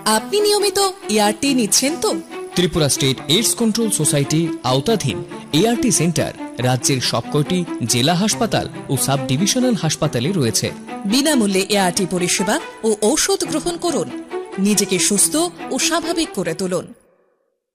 আপনি নিয়মিত এআরটি নিচ্ছেন তো? ত্রিপুরা স্টেট এইডস কন্ট্রোল সোসাইটির আওতাধীন এআরটি সেন্টার রাজ্যের সবকটি জেলা হাসপাতাল ও সাব ডিভিশনাল হাসপাতালে রয়েছে। বিনামূল্যে এআরটি পরিষেবা ও ঔষধ গ্রহণ করুন। নিজেকে সুস্থ ও স্বাভাবিক করে তুলুন।